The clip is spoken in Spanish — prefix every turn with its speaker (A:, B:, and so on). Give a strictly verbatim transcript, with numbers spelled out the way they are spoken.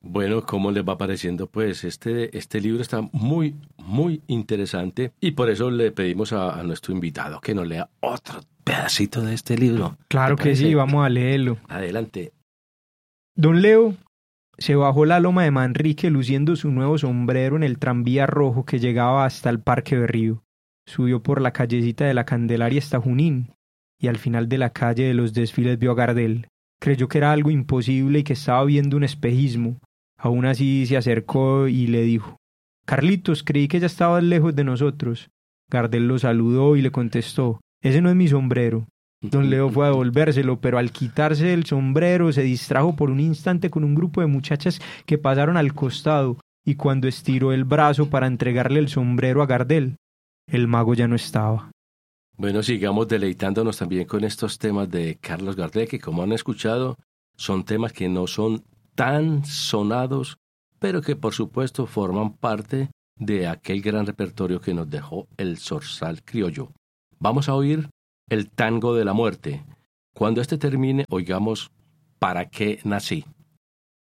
A: Bueno, ¿cómo les va pareciendo? Pues este, este libro está muy, muy interesante y por eso le pedimos a, a nuestro invitado que nos lea otro pedacito de este libro.
B: Claro que sí, vamos a leerlo.
A: Adelante.
B: Don Leo se bajó la loma de Manrique luciendo su nuevo sombrero en el tranvía rojo que llegaba hasta el Parque Berrío. Subió por la callecita de la Candelaria hasta Junín y al final de la calle de los Desfiles vio a Gardel. Creyó que era algo imposible y que estaba viendo un espejismo. Aún así se acercó y le dijo: «Carlitos, creí que ya estabas lejos de nosotros». Gardel lo saludó y le contestó: «Ese no es mi sombrero». Don Leo fue a devolvérselo, pero al quitarse el sombrero se distrajo por un instante con un grupo de muchachas que pasaron al costado, y cuando estiró el brazo para entregarle el sombrero a Gardel, el mago ya no estaba.
A: Bueno, sigamos deleitándonos también con estos temas de Carlos Gardel, que como han escuchado, son temas que no son tan sonados, pero que por supuesto forman parte de aquel gran repertorio que nos dejó el Zorzal criollo. Vamos a oír el Tango de la Muerte. Cuando este termine, oigamos ¿Para qué nací?